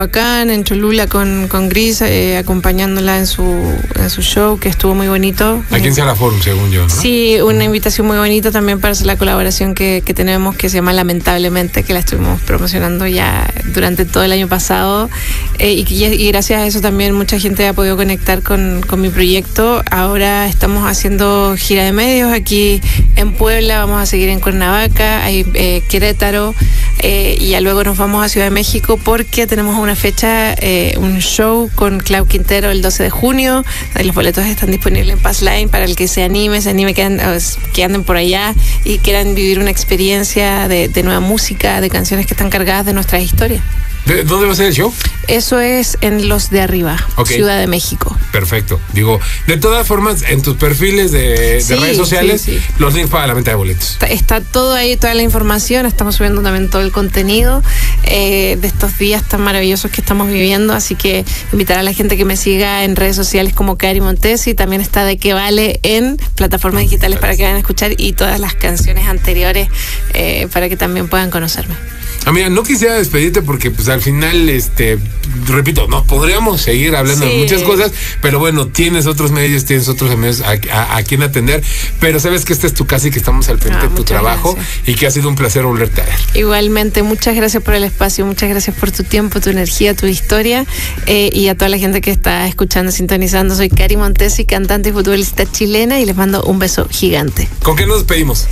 Bacán, en Cholula con Gris, acompañándola en su show, que estuvo muy bonito. Aquí en Sala Forum, según yo, ¿no? Sí, una invitación muy bonita también para hacer la colaboración que tenemos, que se llama Lamentablemente, que la estuvimos promocionando ya durante todo el año pasado. Y gracias a eso también mucha gente ha podido conectar con mi proyecto. Ahora estamos haciendo gira de medios aquí en Puebla, vamos a seguir en Cuernavaca, hay Querétaro, y ya luego nos vamos a Ciudad de México porque tenemos una fecha, un show con Clau Quintero el 12 de junio. Los boletos están disponibles en Passline para el que se anime que anden por allá y quieran vivir una experiencia de nueva música, de canciones que están cargadas de nuestras historias. ¿Dónde va a ser el show? Eso es en Los de Arriba, okay. Ciudad de México. Perfecto. Digo, de todas formas, en tus perfiles de redes sociales, sí. Los links para la venta de boletos. Está todo ahí, toda la información. Estamos subiendo también todo el contenido de estos días tan maravillosos que estamos viviendo. Así que invitar a la gente que me siga en redes sociales como Cari Montesi. También está De Qué Vale en plataformas digitales para que vayan a escuchar, y todas las canciones anteriores para que también puedan conocerme. Amiga, no quisiera despedirte porque pues al final, repito, no podríamos seguir hablando de muchas cosas, pero bueno, tienes otros medios, tienes otros amigos a quien atender, pero sabes que esta es tu casa y que estamos al frente de tu trabajo, y que ha sido un placer volverte a ver. Igualmente, muchas gracias por el espacio, muchas gracias por tu tiempo, tu energía, tu historia, y a toda la gente que está escuchando, sintonizando. Soy Cari Montesi, cantante y futbolista chilena, y les mando un beso gigante. ¿Con qué nos despedimos?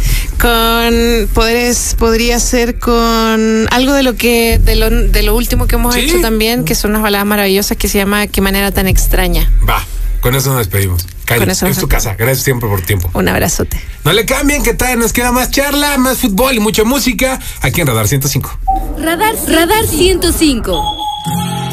Podría ser con algo de lo último que hemos hecho también, que son unas baladas maravillosas que se llama Qué manera tan extraña. Va, con eso nos despedimos. Cari, es tu casa. Gracias siempre por tiempo. Un abrazote. No le cambien, que todavía nos queda más charla, más fútbol y mucha música aquí en Radar 105. Radar 105.